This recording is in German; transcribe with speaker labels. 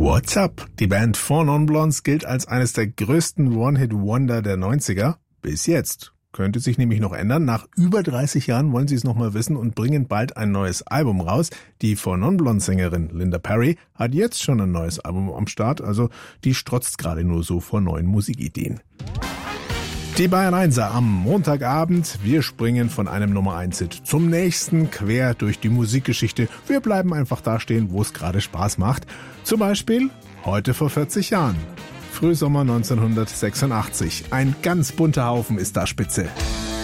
Speaker 1: What's Up? Die Band Four Non Blondes gilt als eines der größten One-Hit-Wonder der 90er. Bis jetzt. Könnte sich nämlich noch ändern. Nach über 30 Jahren wollen sie es nochmal wissen und bringen bald ein neues Album raus. Die Four Non Blondes-Sängerin Linda Perry hat jetzt schon ein neues Album am Start. Also die strotzt gerade nur so vor neuen Musikideen. Die Bayern 1er am Montagabend. Wir springen von einem Nummer 1-Hit zum nächsten quer durch die Musikgeschichte. Wir bleiben einfach da stehen, wo es gerade Spaß macht. Zum Beispiel heute vor 40 Jahren. Frühsommer 1986. Ein ganz bunter Haufen ist da spitze.